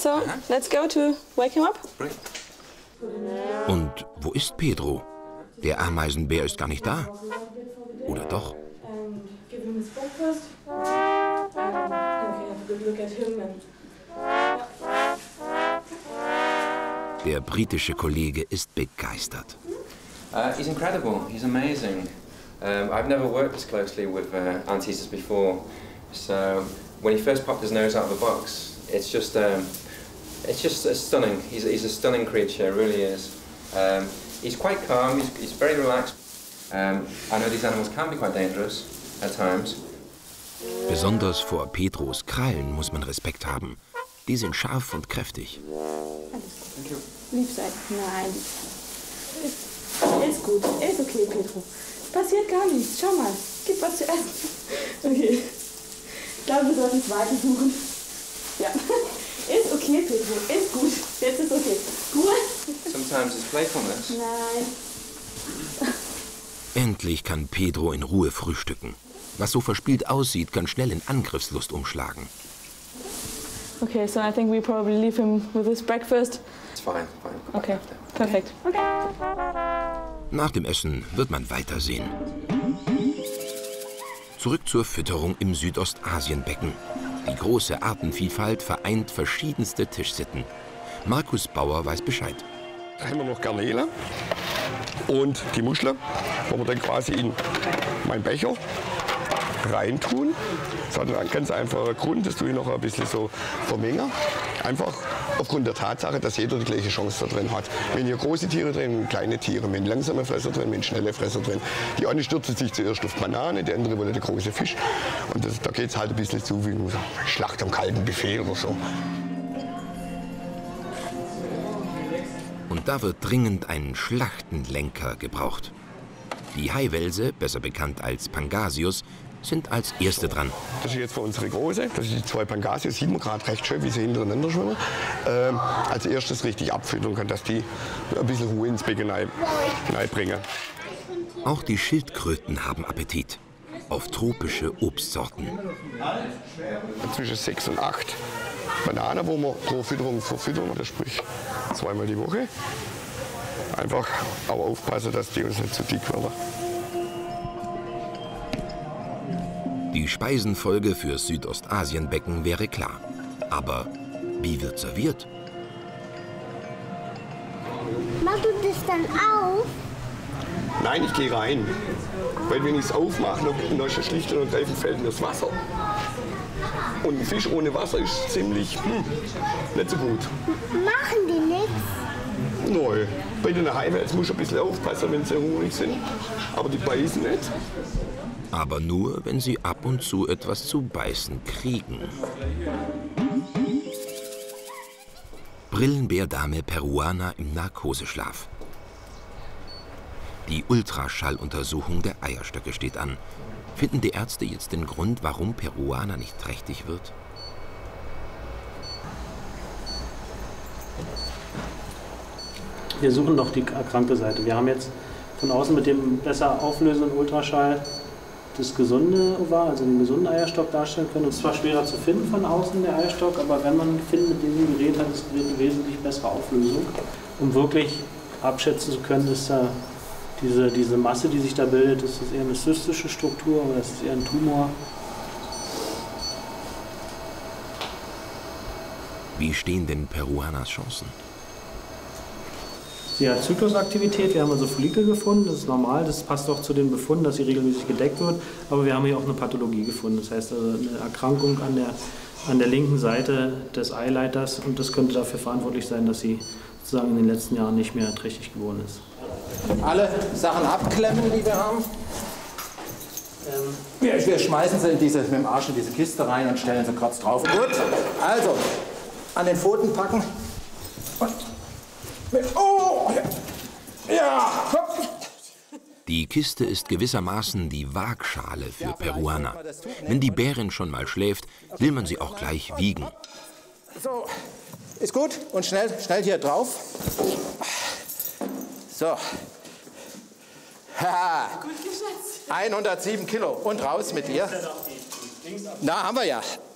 So, let's go to wake him up. Und wo ist Pedro? Der Ameisenbär ist gar nicht da. Oder doch? Der britische Kollege ist begeistert. He's incredible. He's amazing. I've never worked this closely with anteaters before, so when he first popped his nose out of the box, it's just stunning. He's a stunning creature, really is. He's quite calm. He's very relaxed. I know these animals can be quite dangerous at times. Besonders vor Pedros Krallen muss man Respekt haben. Die sind scharf und kräftig. Lieb sein. Nein. Ist gut. Ist okay, Pedro. Passiert gar nichts. Schau mal. Gib was zu essen. Okay. Ich glaube, wir sollten es weiter suchen. Ja. Ist okay, Pedro. Ist gut. Jetzt ist okay. Ruhe. Sometimes it's playfulness. Nein. Endlich kann Pedro in Ruhe frühstücken. Was so verspielt aussieht, kann schnell in Angriffslust umschlagen. Okay, so I think we probably leave him with his breakfast. It's fine. Okay, perfekt. Okay. Nach dem Essen wird man weitersehen. Zurück zur Fütterung im Südostasienbecken. Die große Artenvielfalt vereint verschiedenste Tischsitten. Markus Bauer weiß Bescheid. Da haben wir noch Garnele und die Muschel, wo wir dann quasi in meinen Becher reintun. Das hat einen ganz einfachen Grund, das tue ich noch ein bisschen so vermengen. Einfach aufgrund der Tatsache, dass jeder die gleiche Chance da drin hat. Wenn hier große Tiere drin, kleine Tiere, wenn langsame Fresser drin, wenn schnelle Fresser drin. Die eine stürzt sich zuerst auf Banane, die andere wollte der große Fisch. Und da geht es halt ein bisschen zu wie eine Schlacht am kalten Buffet oder so. Und da wird dringend ein Schlachtenlenker gebraucht. Die Haiwelse, besser bekannt als Pangasius, sind als erste dran. Das ist jetzt für unsere Große, das sind die 2 Pangasius, sieht man gerade recht schön, wie sie hintereinander schwimmen. Als erstes richtig abfüttern kann, dass die ein bisschen Ruhe ins Becken bringen. Auch die Schildkröten haben Appetit auf tropische Obstsorten. Zwischen 6 und 8 Bananen, wo wir pro Fütterung verfüttern, das sprich 2-mal die Woche. Einfach auch aufpassen, dass die uns nicht zu dick werden. Die Speisenfolge fürs Südostasienbecken wäre klar. Aber wie wird serviert? Machst du das dann auf? Nein, ich gehe rein. Weil wenn ich es aufmache, dann ist schlicht und ergreifend fällt mir das Wasser. Und ein Fisch ohne Wasser ist ziemlich nicht so gut. Machen die nichts? Nein, bei den Haiwelsen muss ich ein bisschen aufpassen, wenn sie hungrig sind. Aber die beißen nicht. Aber nur, wenn sie ab und zu etwas zu beißen kriegen. Brillenbärdame Peruana im Narkoseschlaf. Die Ultraschalluntersuchung der Eierstöcke steht an. Finden die Ärzte jetzt den Grund, warum Peruana nicht trächtig wird? Wir suchen doch die erkrankte Seite. Wir haben jetzt von außen mit dem besser auflösenden Ultraschall das gesunde Ovar, also den gesunden Eierstock darstellen können. Es ist zwar schwerer zu finden von außen, der Eierstock, aber wenn man findet mit diesem Gerät, hat das Gerät eine wesentlich bessere Auflösung, um wirklich abschätzen zu können, dass da diese Masse, die sich da bildet, ist das eher eine zystische Struktur oder ist es eher ein Tumor. Wie stehen denn Peruanas Chancen? Sie hat Zyklusaktivität, wir haben also Follikel gefunden, das ist normal, das passt auch zu den Befunden, dass sie regelmäßig gedeckt wird, aber wir haben hier auch eine Pathologie gefunden, das heißt also eine Erkrankung an der linken Seite des Eileiters und das könnte dafür verantwortlich sein, dass sie sozusagen in den letzten Jahren nicht mehr trächtig geworden ist. Alle Sachen abklemmen, die wir haben. Wir schmeißen sie mit dem Arsch in diese Kiste rein und stellen sie kurz drauf. Gut, also an den Pfoten packen. Oh, ja. Die Kiste ist gewissermaßen die Waagschale für Peruana. Wenn die Bärin schon mal schläft, will man sie auch gleich wiegen. So, ist gut und schnell hier drauf. So. Ha. 107 Kilo und raus mit dir. Na, haben wir ja.